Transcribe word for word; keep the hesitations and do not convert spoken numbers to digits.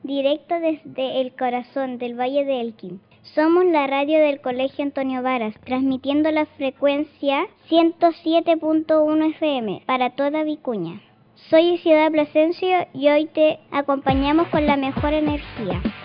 directo desde el corazón del Valle de Elqui. Somos la radio del Colegio Antonio Varas, transmitiendo la frecuencia ciento siete punto uno F M para toda Vicuña. Soy Ciudad Plasencia y hoy te acompañamos con la mejor energía.